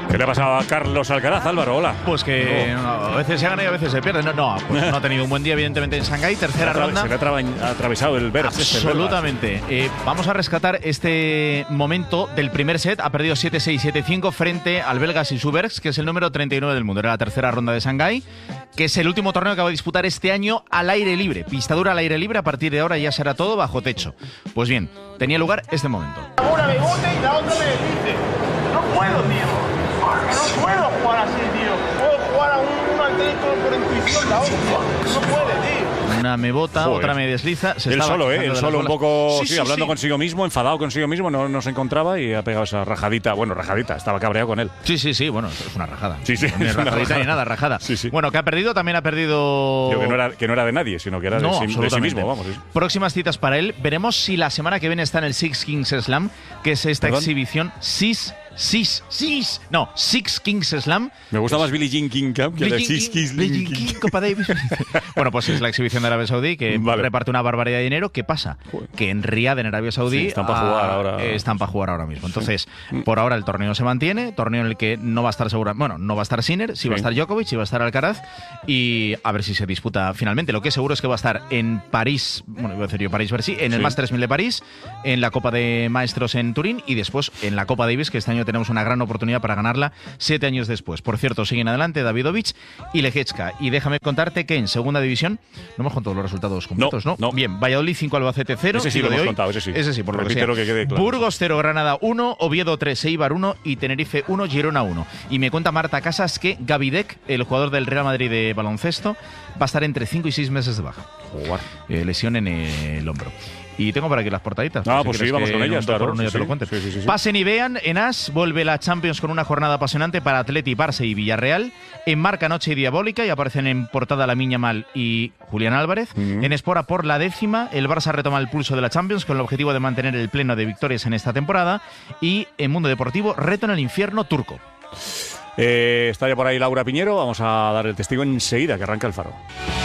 ¿Qué le ha pasado a Carlos Alcaraz, Álvaro? Hola. Pues que a veces se gana y a veces se pierde. Pues no ha tenido un buen día, evidentemente, en Shanghái. Tercera ronda. Se le ha atravesado el Berg. Absolutamente. Vamos a rescatar este momento del primer set. Ha perdido 7-6, 7-5 frente al belga Sisubergs, que es el número 39 del mundo. Era la tercera ronda de Shanghái, que es el último torneo que va a disputar este año al aire libre. Pista dura al aire libre. A partir de ahora ya será todo bajo techo. Pues bien, tenía lugar este momento. Una me bote y la otra me deslice. No puedo, tío. No puedo jugar así, tío. Puedo jugar a uno al teléfono por intuición, la otra. No puede, tío. Una me bota, otra me desliza. Él solo un poco, hablando consigo mismo, enfadado consigo mismo, no se encontraba y ha pegado esa rajadita. Bueno, rajadita, estaba cabreado con él. Sí, bueno, es una rajada. Sí. Ni rajadita ni nada, rajada. Sí. Bueno, que ha perdido, también ha perdido… Que no era de nadie, sino que era de sí mismo, vamos. Próximas citas para él. Veremos si la semana que viene está en el Six Kings Slam, que es esta exhibición Six Kings Slam. Me gusta más Billie Jean King Cup que la Six Kings Copa Davis. Bueno, pues es la exhibición de Arabia Saudí que reparte una barbaridad de dinero. ¿Qué pasa? Que en Riad, en Arabia Saudí, están para jugar ahora mismo. Entonces, por ahora el torneo se mantiene, torneo en el que no va a estar no va a estar Sinner, sí va a estar Djokovic, sí va a estar Alcaraz, y a ver si se disputa finalmente. Lo que es seguro es que va a estar en París, iba a decir yo París-Bercy, en el Masters 1000 de París, en la Copa de Maestros en Turín y después en la Copa Davis, que este año tenemos una gran oportunidad para ganarla 7 años después. Por cierto, siguen adelante Davidovich y Leječka. Y déjame contarte que en segunda división no hemos contado los resultados completos, ¿no? Bien, Valladolid 5, Albacete 0. Ese sí lo hemos contado, ese sí. Por lo que sea. Que quede claro. Burgos 0, Granada 1, Oviedo 3, Eibar 1 y Tenerife 1, Girona 1. Y me cuenta Marta Casas que Gavidec, el jugador del Real Madrid de baloncesto, va a estar entre 5 y 6 meses de baja. Lesión en el hombro. Y tengo por aquí las portaditas. Pues sí, vamos con ellas, claro. Sí. Pasen y vean, en As vuelve la Champions con una jornada apasionante para Atleti, Barça y Villarreal. En Marca, Noche y Diabólica, y aparecen en portada Lamine Yamal y Julián Álvarez. En Espora, por la 10ª, el Barça retoma el pulso de la Champions con el objetivo de mantener el pleno de victorias en esta temporada. Y en Mundo Deportivo, reto en el infierno turco. Está ya por ahí Laura Piñero. Vamos a dar el testigo enseguida que arranca el Faro.